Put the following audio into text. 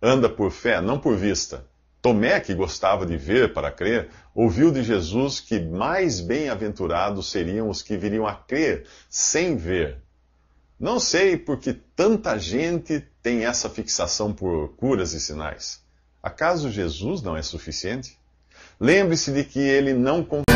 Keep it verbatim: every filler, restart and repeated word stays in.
anda por fé, não por vista. Tomé, que gostava de ver para crer, ouviu de Jesus que mais bem-aventurados seriam os que viriam a crer sem ver. Não sei por que tanta gente tem essa fixação por curas e sinais. Acaso Jesus não é suficiente? Lembre-se de que ele não